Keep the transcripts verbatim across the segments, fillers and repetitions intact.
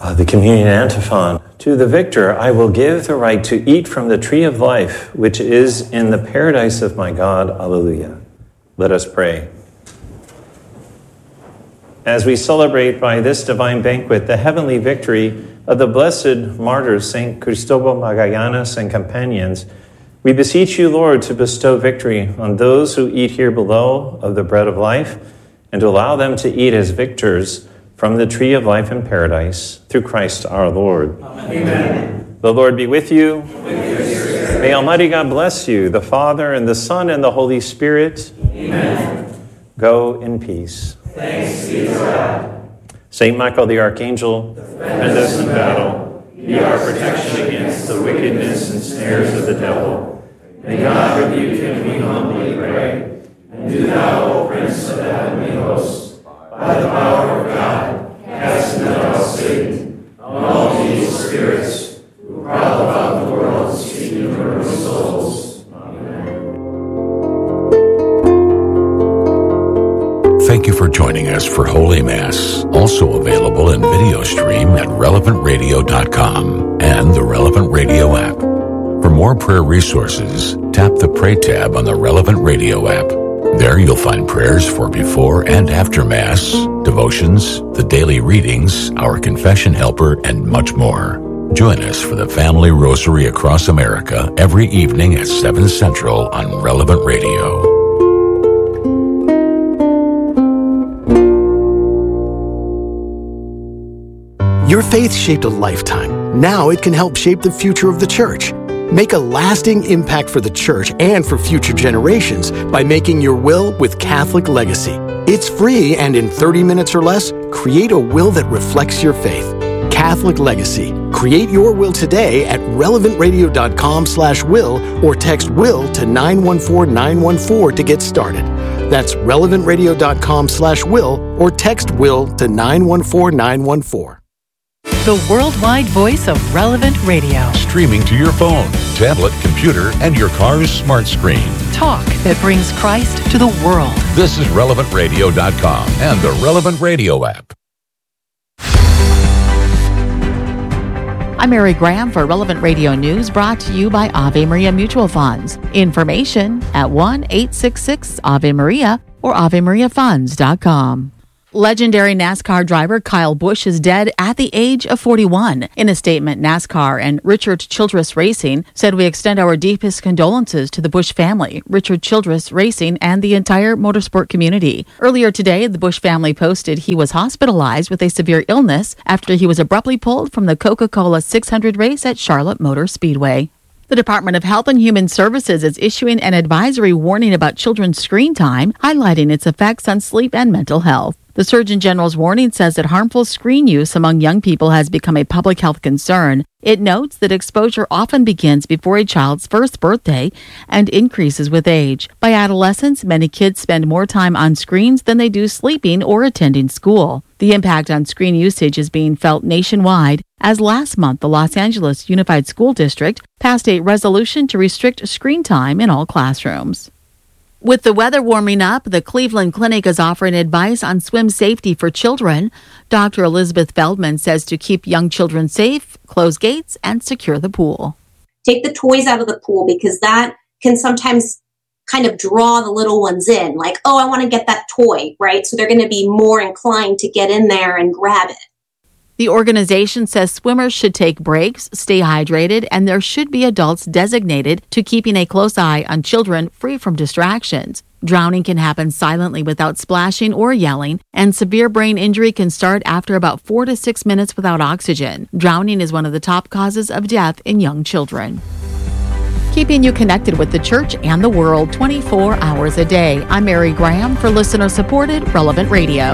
Uh, the communion antiphon. To the victor, I will give the right to eat from the tree of life, which is in the paradise of my God. Alleluia. Let us pray. As we celebrate by this divine banquet the heavenly victory of the blessed martyrs, Saint Cristobal Magallanes and companions, we beseech you, Lord, to bestow victory on those who eat here below of the bread of life, and to allow them to eat as victors from the tree of life in paradise, through Christ our Lord. Amen. The Lord be with you. With your spirit. May Almighty God bless you, the Father, and the Son, and the Holy Spirit. Amen. Go in peace. Thanks be to God. Saint Michael the Archangel, defend us in battle. Be our protection against the wickedness and snares of the devil. May God rebuke him, we humbly pray. And do thou, O Prince of the heavenly hosts, by the power of God, cast into hell Satan, and all evil spirits who prowl about the world seeking for new souls. Amen. Thank you for joining us for Holy Mass, also available in video stream at relevant radio dot com and the Relevant Radio app. For more prayer resources, tap the Pray tab on the Relevant Radio app. There you'll find prayers for before and after Mass, devotions, the daily readings, our confession helper, and much more. Join us for the Family Rosary across America every evening at seven Central on Relevant Radio. Your faith shaped a lifetime. Now it can help shape the future of the church. Make a lasting impact for the church and for future generations by making your will with Catholic Legacy. It's free, and in thirty minutes or less, create a will that reflects your faith. Catholic Legacy. Create your will today at relevant radio dot com slash will or text will to nine one four nine one four to get started. That's relevant radio dot com slash will or text will to nine one four nine one four. The worldwide voice of Relevant Radio. Streaming to your phone, tablet, computer, and your car's smart screen. Talk that brings Christ to the world. This is relevant radio dot com and the Relevant Radio app. I'm Mary Graham for Relevant Radio News, brought to you by Ave Maria Mutual Funds. Information at one eight six six Ave Maria or ave maria funds dot com. Legendary NASCAR driver Kyle Busch is dead at the age of forty-one. In a statement, NASCAR and Richard Childress Racing said, "We extend our deepest condolences to the Busch family, Richard Childress Racing, and the entire motorsport community." Earlier today, the Busch family posted he was hospitalized with a severe illness after he was abruptly pulled from the Coca-Cola six hundred race at Charlotte Motor Speedway. The Department of Health and Human Services is issuing an advisory warning about children's screen time, highlighting its effects on sleep and mental health. The Surgeon General's warning says that harmful screen use among young people has become a public health concern. It notes that exposure often begins before a child's first birthday and increases with age. By adolescence, many kids spend more time on screens than they do sleeping or attending school. The impact on screen usage is being felt nationwide, as last month the Los Angeles Unified School District passed a resolution to restrict screen time in all classrooms. With the weather warming up, the Cleveland Clinic is offering advice on swim safety for children. Doctor Elizabeth Feldman says to keep young children safe, close gates, and secure the pool. Take the toys out of the pool, because that can sometimes kind of draw the little ones in. Like, oh, I want to get that toy, right? So they're going to be more inclined to get in there and grab it. The organization says swimmers should take breaks, stay hydrated, and there should be adults designated to keeping a close eye on children free from distractions. Drowning can happen silently without splashing or yelling, and severe brain injury can start after about four to six minutes without oxygen. Drowning is one of the top causes of death in young children. Keeping you connected with the church and the world twenty-four hours a day. I'm Mary Graham for listener-supported Relevant Radio.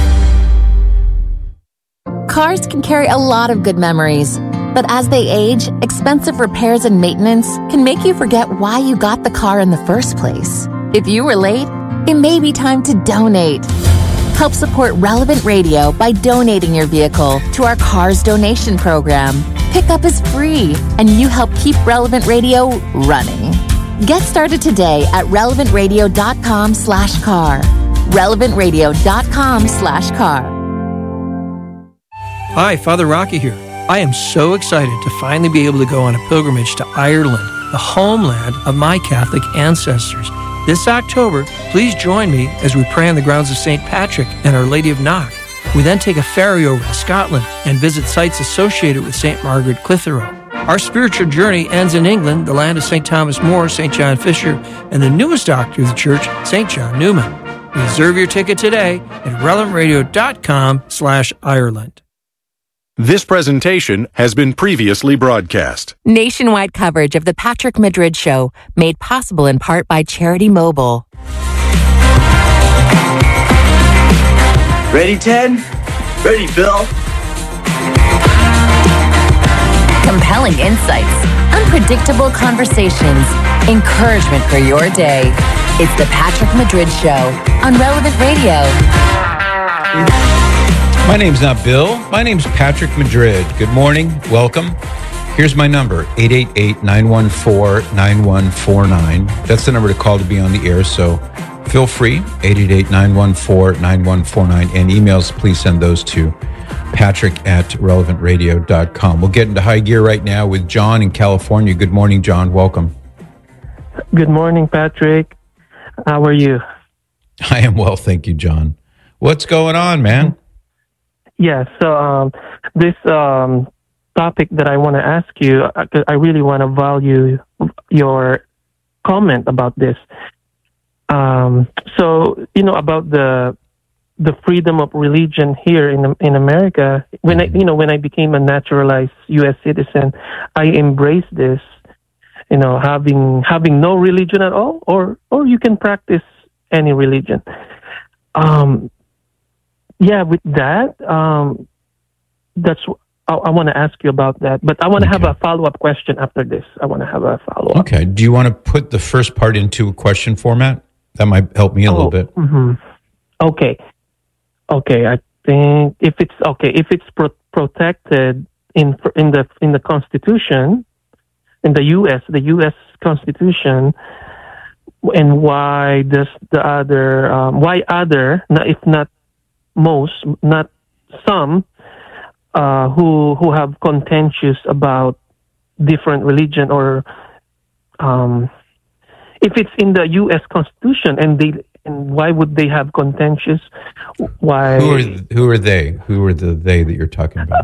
Cars can carry a lot of good memories, but as they age, expensive repairs and maintenance can make you forget why you got the car in the first place. If you were late, it may be time to donate. Help support Relevant Radio by donating your vehicle to our Cars Donation Program. Pickup is free, and you help keep Relevant Radio running. Get started today at relevant radio dot com slash car. relevant radio dot com slash car. Hi, Father Rocky here. I am so excited to finally be able to go on a pilgrimage to Ireland, the homeland of my Catholic ancestors. This October, please join me as we pray on the grounds of Saint Patrick and Our Lady of Knock. We then take a ferry over to Scotland and visit sites associated with Saint Margaret Clitheroe. Our spiritual journey ends in England, the land of Saint Thomas More, Saint John Fisher, and the newest doctor of the church, Saint John Newman. Reserve your ticket today at relevant radio dot com slash Ireland. This presentation has been previously broadcast. Nationwide coverage of the Patrick Madrid Show, made possible in part by Charity Mobile. Ready, Ted? Ready, Bill? Compelling insights, unpredictable conversations, encouragement for your day. It's the Patrick Madrid Show on Relevant Radio. My name's not Bill. My name's Patrick Madrid. Good morning. Welcome. Here's my number, eight eight eight, nine one four, nine one four nine. That's the number to call to be on the air, so feel free, eight eight eight, nine one four, nine one four nine. And emails, please send those to patrick at relevant radio dot com. We'll get into high gear right now with John in California. Good morning, John. Welcome. Good morning, Patrick. How are you? I am well, thank you, John. What's going on, man? Yeah, so um, this um, topic that I want to ask you, I, I really want to value your comment about this. Um, so, you know, about the the freedom of religion here in in America. When I, you know, when I became a naturalized U S citizen, I embraced this. You know, having having no religion at all, or or you can practice any religion. Um, yeah, with that, um, that's I, I want to ask you about that. But I want to okay. have a follow up question after this. I want to have a follow up. Okay. Do you want to put the first part into a question format? That might help me a oh, little bit. Mm-hmm. Okay. Okay. I think if it's okay, if it's pro- protected in in the in the Constitution. In the U S, the U S Constitution, and why does the other, um, why other, if not most, not some, uh, who who have contentious about different religion, or um, if it's in the U S Constitution, and they, and why would they have contentious? Why? Who are who are they? Who are the they that you're talking about?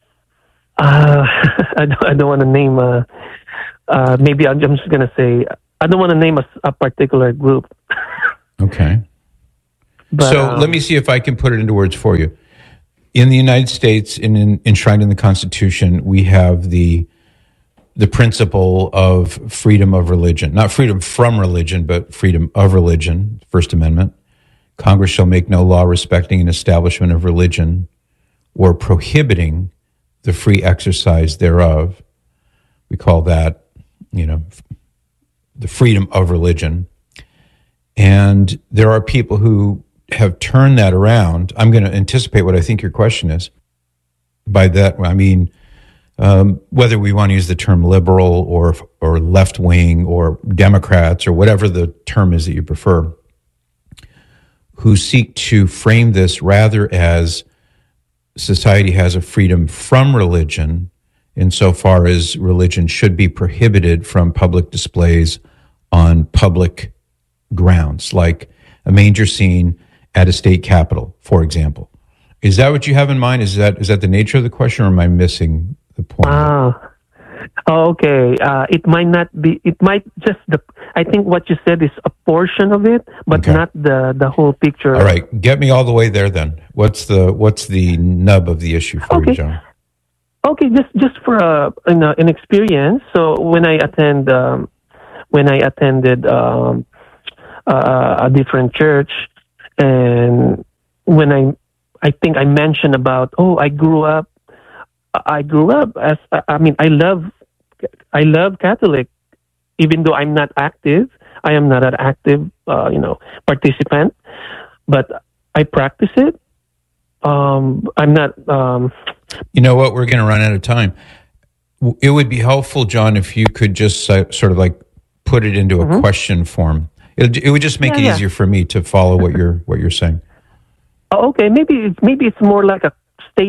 Uh, I don't, I don't want to name a. Uh, maybe I'm, I'm just going to say, I don't want to name a, a particular group. Okay. But, so um, let me see if I can put it into words for you. In the United States, in, in, enshrined in the Constitution, we have the the principle of freedom of religion. Not freedom from religion, but freedom of religion, First Amendment. Congress shall make no law respecting an establishment of religion or prohibiting the free exercise thereof. We call that, you know, the freedom of religion. And there are people who have turned that around. I'm going to anticipate what I think your question is. By that, I mean, um, whether we want to use the term liberal or or left-wing or Democrats or whatever the term is that you prefer, who seek to frame this rather as society has a freedom from religion, insofar as religion should be prohibited from public displays on public grounds, like a manger scene at a state capitol, for example. Is that what you have in mind? Is that is that the nature of the question, or am I missing the point? Ah, okay. Uh, it might not be. It might just the. I think what you said is a portion of it, but okay. not the the whole picture. All right, get me all the way there. Then, what's the what's the nub of the issue for okay. you, John? Okay, just just for a an, an experience. So when I attend, um, when I attended um, uh, a different church, and when I, I think I mentioned about, oh, I grew up, I grew up as, I mean, I love, I love Catholic, even though I'm not active. I am not an active, uh, you know, participant, but I practice it. Um, I'm not. Um, you know what? We're going to run out of time. It would be helpful, John, if you could just sort of like put it into a mm-hmm. question form. It, it would just make yeah, it yeah. easier for me to follow what you're what you're saying. Oh, okay, maybe it's, maybe it's more like a state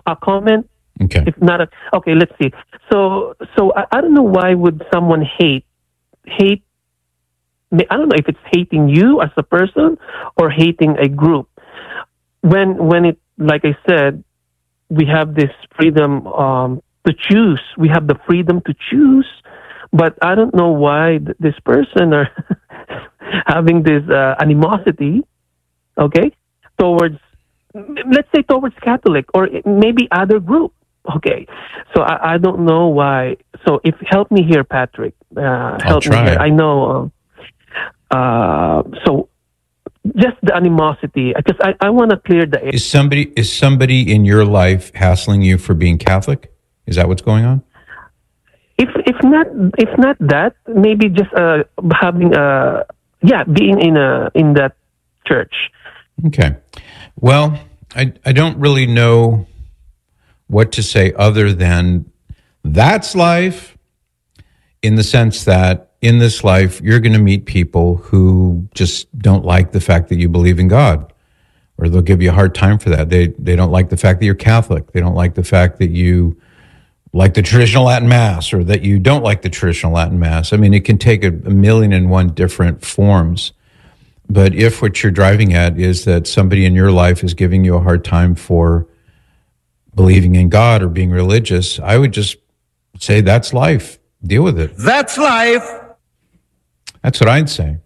a comment? Okay. If not, a, okay. Let's see. So, so I, I don't know why would someone hate hate. I don't know if it's hating you as a person or hating a group. When when it, like I said, we have this freedom um, to choose. We have the freedom to choose, but I don't know why th- this person are having this uh, animosity. Okay, towards, let's say, towards Catholic or maybe other group. Okay, so I, I don't know why. So if help me here, Patrick. Uh, help I'll try. me here. I know. Uh, uh, so just the animosity, because I, I want to clear the air. Is somebody is somebody in your life hassling you for being Catholic? Is that what's going on? If if not if not that, maybe just uh, having a yeah being in a in that church. Okay. Well, I I don't really know what to say other than that's life, in the sense that in this life you're going to meet people who just don't like the fact that you believe in God, or they'll give you a hard time for that. They they don't like the fact that you're Catholic. They don't like the fact that you like the traditional Latin Mass, or that you don't like the traditional Latin Mass. I mean, it can take a, a million and one different forms. But if what you're driving at is that somebody in your life is giving you a hard time for believing in God or being religious, I would just say that's life. Deal with it. That's life. That's what I'd say.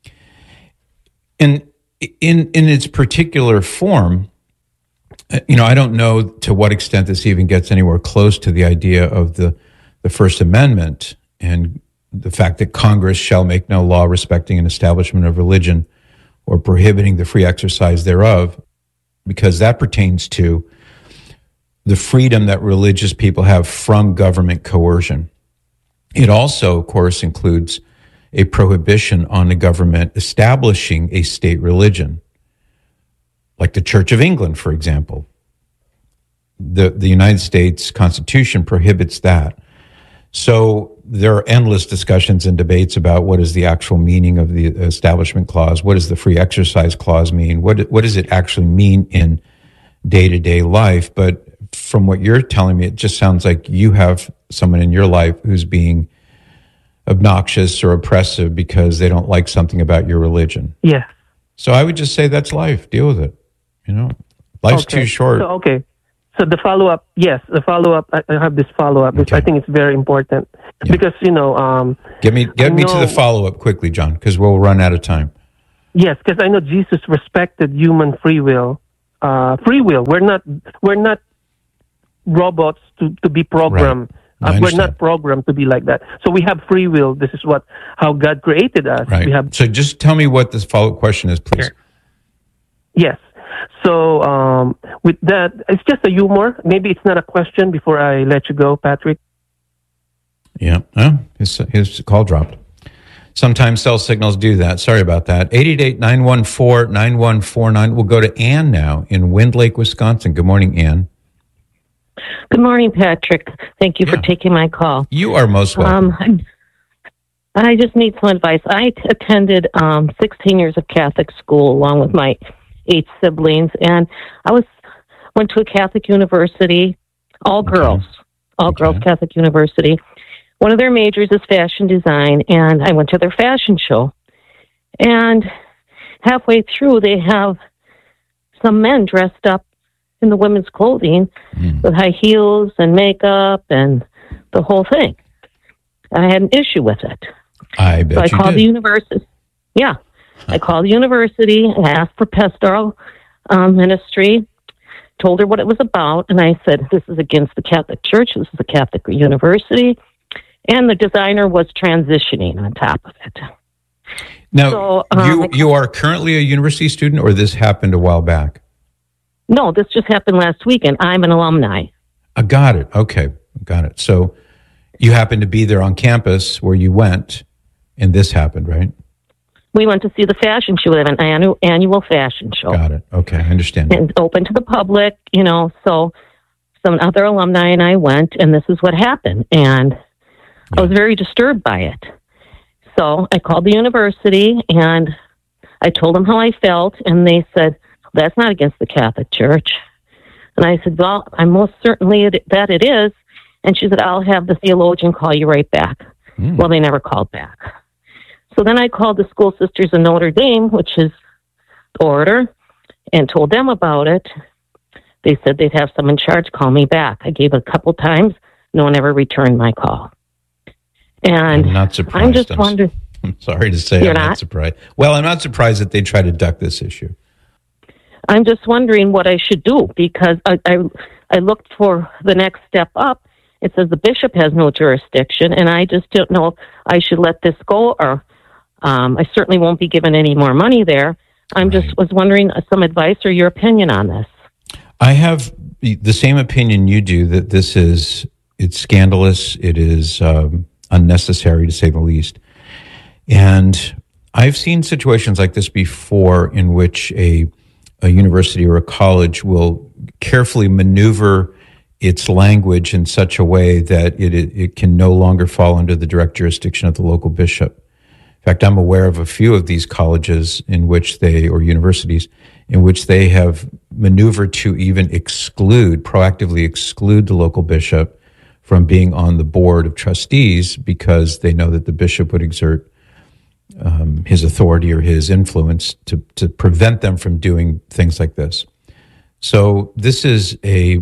And in in its particular form, you know, I don't know to what extent this even gets anywhere close to the idea of the, the First Amendment and the fact that Congress shall make no law respecting an establishment of religion or prohibiting the free exercise thereof, because that pertains to the freedom that religious people have from government coercion. It also, of course, includes a prohibition on the government establishing a state religion, like the Church of England, for example. The, the United States Constitution prohibits that. So there are endless discussions and debates about what is the actual meaning of the Establishment Clause. What does the Free Exercise Clause mean? What, what does it actually mean in day-to-day life? But from what you're telling me, it just sounds like you have someone in your life who's being obnoxious or oppressive because they don't like something about your religion. Yeah. So I would just say that's life. Deal with it. You know, life's okay. too short. So, okay. So the follow-up, yes, the follow-up, I, I have this follow-up, which Okay. I think it's very important. Yeah. Because, you know... Um, Get me get I me to know- the follow-up quickly, John, because we'll run out of time. Yes, because I know Jesus respected human free will. Uh, free will. We're not we're not robots to, to be programmed. Right. I Uh, we're understand. not programmed to be like that. So we have free will. This is what how God created us. Right. We have So just tell me what this follow-up question is, please. yes. So um, with that, it's just a humor. Maybe it's not a question. Before I let you go, Patrick. Yeah. Oh, his, his call dropped. Sometimes cell signals do that. Sorry about that. eight eight eight, nine one four, nine one four nine. We'll go to Ann now in Wind Lake, Wisconsin. Good morning, Ann. Good morning, Patrick. Thank you Yeah. for taking my call. You are most welcome. Um, I I just need some advice. I t- attended um, sixteen years of Catholic school along with my eight siblings, and I was went to a Catholic university, all Okay. girls, all Okay. girls Catholic university. One of their majors is fashion design, and I went to their fashion show. And halfway through, they have some men dressed up in the women's clothing Mm. with high heels and makeup and the whole thing. I had an issue with it. I bet So I you called did. the university. Yeah. I called the university and asked for pastoral um, ministry, told her what it was about, and I said, this is against the Catholic Church, this is a Catholic university, and the designer was transitioning on top of it. Now, So, um, you, you are currently a university student, or this happened a while back? No, this just happened last week, and I'm an alumni. I got it. Okay, got it. So you happened to be there on campus where you went, and this happened, right? We went to see the fashion show. We have an annual, annual fashion show. Got it. Okay, I understand. And open to the public, you know, so some other alumni and I went, and this is what happened. And I was very disturbed by it. So I called the university, and I told them how I felt, and they said, that's not against the Catholic Church. And I said, well, I'm most certainly it, that it is. And she said, I'll have the theologian call you right back. Mm. Well, they never called back. So then I called the School Sisters of Notre Dame, which is the order, and told them about it. They said they'd have someone in charge call me back. I gave it a couple times. No one ever returned my call. And I'm not surprised. I'm just wondering. I'm sorry to say You're I'm not? not surprised. Well, I'm not surprised that they try to duck this issue. I'm just wondering what I should do, because I, I, I looked for the next step up. It says the bishop has no jurisdiction, and I just don't know if I should let this go, or um, I certainly won't be given any more money there. I'm right. just was wondering uh, some advice or your opinion on this. I have the same opinion you do, that this is, it's scandalous, it is um, unnecessary to say the least. And I've seen situations like this before in which a, a university or a college will carefully maneuver its language in such a way that it, it, it can no longer fall under the direct jurisdiction of the local bishop. In fact, I'm aware of a few of these colleges in which they, or universities, in which they have maneuvered to even exclude, proactively exclude the local bishop from being on the board of trustees because they know that the bishop would exert um, his authority or his influence to, to prevent them from doing things like this. So this is a,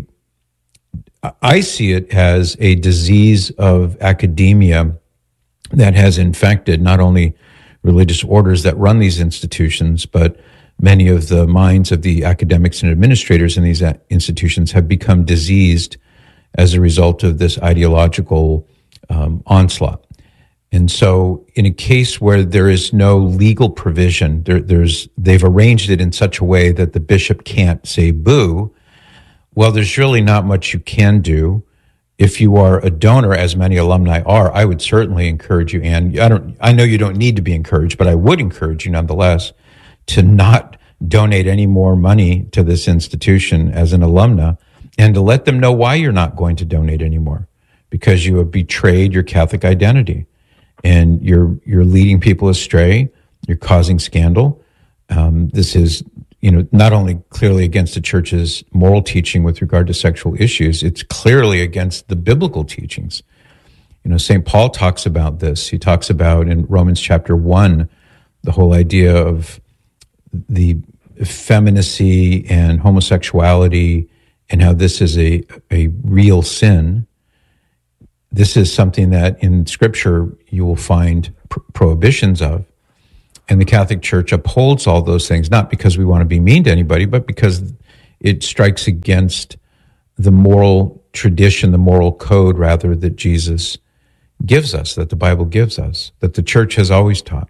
I see it as a disease of academia that has infected not only religious orders that run these institutions, but many of the minds of the academics and administrators in these institutions have become diseased as a result of this ideological um, onslaught. And so in a case where there is no legal provision, there, there's they've arranged it in such a way that the bishop can't say boo, well, there's really not much you can do. If you are a donor, as many alumni are, I would certainly encourage you, and I don't, I know you don't need to be encouraged, but I would encourage you nonetheless to not donate any more money to this institution as an alumna, and to let them know why you're not going to donate anymore, because you have betrayed your Catholic identity, and you're you're leading people astray. You're causing scandal. Um, this is, you know, not only clearly against the church's moral teaching with regard to sexual issues, it's clearly against the biblical teachings. You know, Saint Paul talks about this. He talks about in Romans chapter one, the whole idea of the effeminacy and homosexuality and how this is a, a real sin. This is something that in Scripture you will find pr- prohibitions of. And the Catholic Church upholds all those things, not because we want to be mean to anybody, but because it strikes against the moral tradition, the moral code, rather, that Jesus gives us, that the Bible gives us, that the Church has always taught.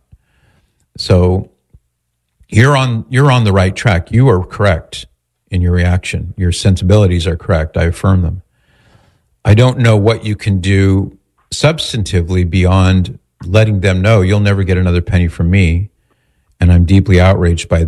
So you're on you're on the right track. You are correct in your reaction. Your sensibilities are correct. I affirm them. I don't know what you can do substantively beyond letting them know you'll never get another penny from me, and I'm deeply outraged by